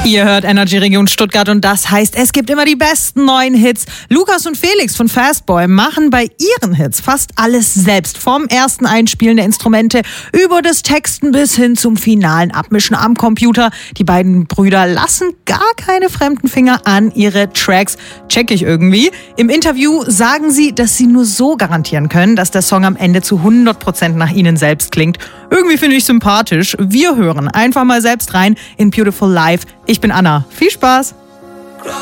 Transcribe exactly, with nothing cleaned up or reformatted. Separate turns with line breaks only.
Ihr hört Energy Region Stuttgart und das heißt, es gibt immer die besten neuen Hits. Lukas und Felix von Fastboy machen bei ihren Hits fast alles selbst. Vom ersten Einspielen der Instrumente über das Texten bis hin zum finalen Abmischen am Computer. Die beiden Brüder lassen gar keine fremden Finger an ihre Tracks. Check ich irgendwie. Im Interview sagen sie, dass sie nur so garantieren können, dass der Song am Ende zu hundert Prozent nach ihnen selbst klingt. Irgendwie finde ich sympathisch. Wir hören einfach mal selbst rein in Beautiful Life. Ich bin Anna. Viel Spaß!